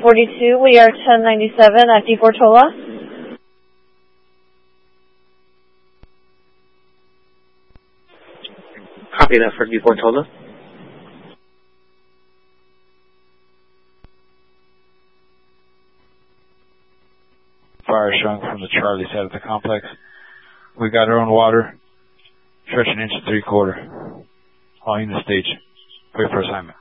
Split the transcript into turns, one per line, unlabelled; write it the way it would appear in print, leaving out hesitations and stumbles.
42, we are 1097 at D4 Tola.
Copy that for D4 Tola.
Fire showing from the Charlie side of the complex. We got our own water. Stretch 1 3/4 inch. All units stage. Wait for assignment.